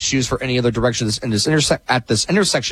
choose for any other direction at this intersection,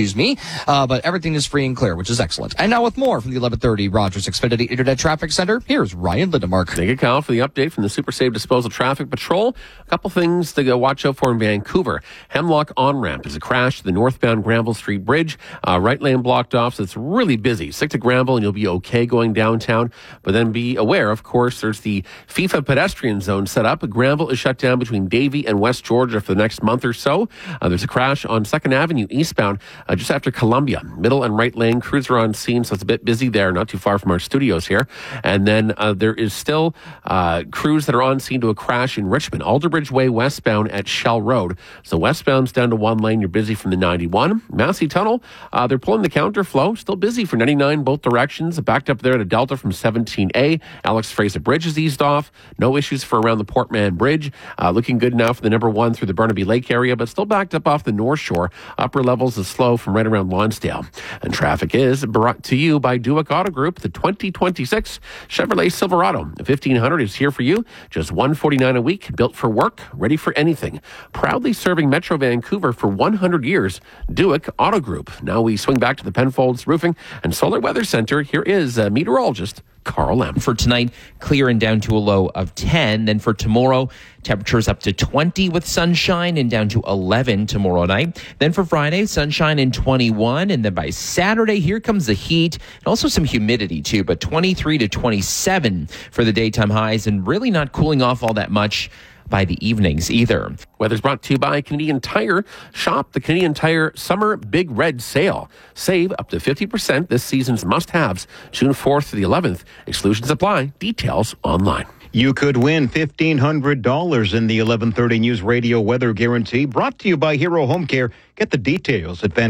but everything is free and clear, which is excellent. And now with more from the 1130 Rogers Xfinity Internet Traffic Center, here's Ryan Lindemark. Thank you, Kyle, for the update from the Super Safe Disposal Traffic Patrol. A couple things to go watch out for in Vancouver. Hemlock on-ramp is a crash to the northbound Granville Street Bridge. Right lane blocked off, so it's really busy. Stick to Granville and you'll be okay going downtown. But then be aware, of course, there's the FIFA pedestrian zone set up. Granville is shut down between Davie and West Georgia for the next month or so. There's a crash on 2nd Avenue eastbound just after Columbia. Middle and right lane crews are on scene, so it's a bit busy there, not too far from our studios here. And then there is still crews that are on scene to a crash in Richmond, Alderbridge Way westbound at Shell Road. So westbound's down to one lane. You're busy from the 91. Massey Tunnel, they're pulling the counterflow. Still busy for 99 both directions. Backed up there at a Delta from 17A. Alex Fraser Bridge is eased off. No issues for around the Portman Bridge. Looking good now for the number 1 through the Burnaby Lake area, but still backed up off the North Shore. Upper levels is slow from right around Lonsdale. And traffic is brought to you by Duick Auto Group. The 2026 Chevrolet Silverado 1500 is here for you. Just $149 a week. Built for work, ready for anything. Proudly serving Metro Vancouver for 100 years. Duick Auto Group. Now we swing back to the Penfolds Roofing and Solar Weather Center. Here is meteorologist Carl M. For tonight, clear and down to a low of 10. Then for tomorrow, temperatures up to 20 with sunshine and down to 11 tomorrow night. Then for Friday, sunshine and 21. And then by Saturday, here comes the heat and also some humidity too, but 23 to 27 for the daytime highs and really not cooling off all that much by the evenings either. Weather's brought to you by Canadian Tire. Shop the Canadian Tire Summer Big Red Sale. Save up to 50% this season's must-haves, June 4th to the 11th. Exclusions apply. Details online. You could win $1,500 in the 1130 News Radio Weather Guarantee, brought to you by Hero Home Care. Get the details at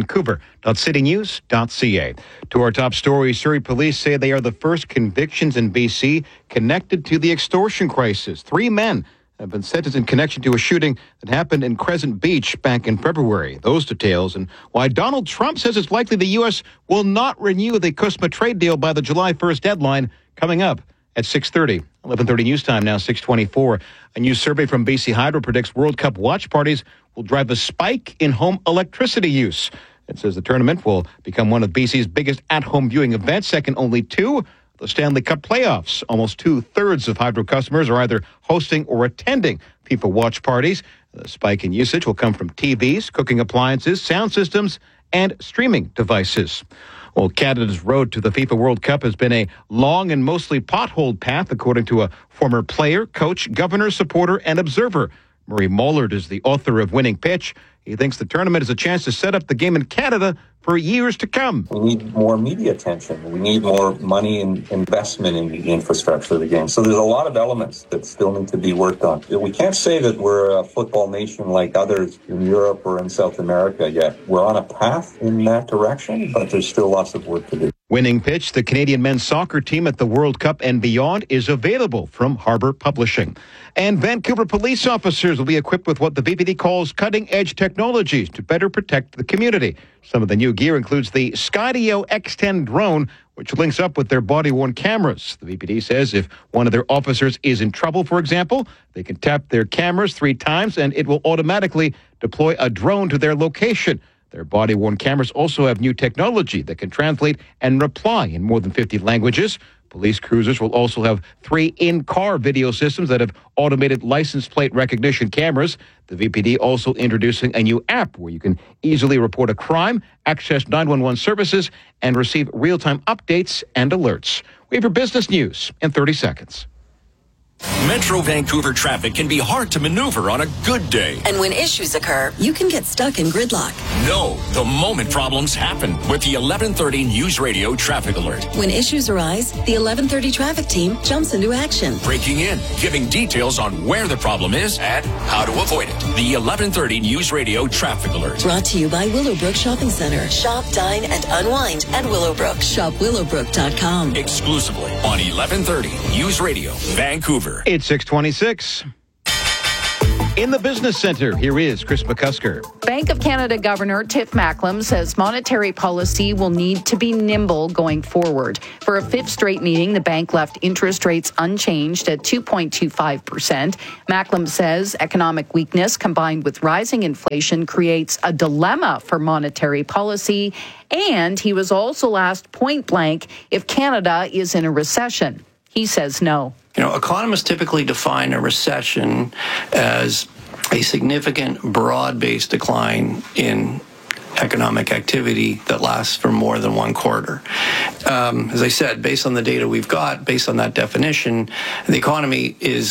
vancouver.citynews.ca. To our top story, Surrey police say they are the first convictions in BC connected to the extortion crisis. 3 men have been sentenced in connection to a shooting that happened in Crescent Beach back in February. Those details and why Donald Trump says it's likely the U.S. will not renew the CUSMA trade deal by the July 1st deadline, coming up at 6:30. 11:30 news time now, 6:24. A new survey from BC Hydro predicts World Cup watch parties will drive a spike in home electricity use. It says the tournament will become one of BC's biggest at-home viewing events, second only to the Stanley Cup playoffs. Almost 2/3 of Hydro customers are either hosting or attending FIFA watch parties. The spike in usage will come from TVs, cooking appliances, sound systems, and streaming devices. Well, Canada's road to the FIFA World Cup has been a long and mostly potholed path, according to a former player, coach, governor, supporter, and observer. Murray Mollard is the author of Winning Pitch. He thinks the tournament is a chance to set up the game in Canada for years to come. We need more media attention. We need more money and investment in the infrastructure of the game. So there's a lot of elements that still need to be worked on. We can't say that we're a football nation like others in Europe or in South America yet. We're on a path in that direction, but there's still lots of work to do. Winning Pitch, the Canadian men's soccer team at the World Cup and beyond, is available from Harbour Publishing. And Vancouver police officers will be equipped with what the VPD calls cutting-edge technologies to better protect the community. Some of the new gear includes the Skydio X10 drone, which links up with their body-worn cameras. The VPD says if one of their officers is in trouble, for example, they can tap their cameras 3 times and it will automatically deploy a drone to their location. Their body-worn cameras also have new technology that can translate and reply in more than 50 languages. Police cruisers will also have 3 in-car video systems that have automated license plate recognition cameras. The VPD also introducing a new app where you can easily report a crime, access 911 services, and receive real-time updates and alerts. We have your business news in 30 seconds. Metro Vancouver traffic can be hard to maneuver on a good day. And when issues occur, you can get stuck in gridlock. No, the moment problems happen with the 1130 News Radio Traffic Alert. When issues arise, the 1130 traffic team jumps into action. Breaking in, giving details on where the problem is and how to avoid it. The 1130 News Radio Traffic Alert. Brought to you by Willowbrook Shopping Center. Shop, dine, and unwind at Willowbrook. Shop willowbrook.com. Exclusively on 1130 News Radio Vancouver. It's 6:26. In the business center, here is Chris McCusker. Bank of Canada Governor Tiff Macklem says monetary policy will need to be nimble going forward. For a fifth straight meeting, the bank left interest rates unchanged at 2.25%. Macklem says economic weakness combined with rising inflation creates a dilemma for monetary policy. And he was also asked point blank if Canada is in a recession. He says no. Economists typically define a recession as a significant broad-based decline in economic activity that lasts for more than one quarter. As I said, based on the data we've got, based on that definition, the economy is